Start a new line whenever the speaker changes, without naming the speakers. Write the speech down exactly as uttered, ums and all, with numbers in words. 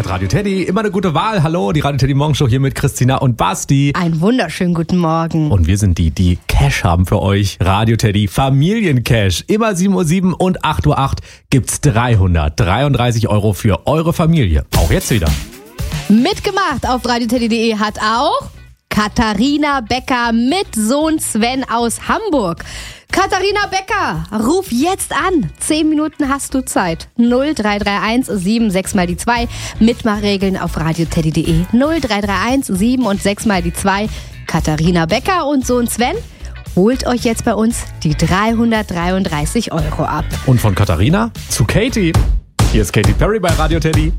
hört Radio Teddy. Immer eine gute Wahl. Hallo, die Radio Teddy Morgenshow hier mit Christina und Basti.
Einen wunderschönen guten Morgen.
Und wir sind die, die Cash haben für euch. Radio Teddy Familiencash. Immer sieben Uhr sieben und acht Uhr acht gibt's dreihundertdreiunddreißig Euro für eure Familie. Auch jetzt wieder.
Mitgemacht auf radioteddy punkt de hat auch Katharina Becker mit Sohn Sven aus Hamburg. Katharina Becker, ruf jetzt an. Zehn Minuten hast du Zeit. null drei drei eins sieben sechs mal die zwei. Mitmachregeln auf radioteddy punkt de. null drei drei eins sieben und sechs mal die zwei. Katharina Becker und Sohn Sven, holt euch jetzt bei uns die dreihundertdreiunddreißig Euro ab.
Und von Katharina zu Katy. Hier ist Katy Perry bei Radio Teddy.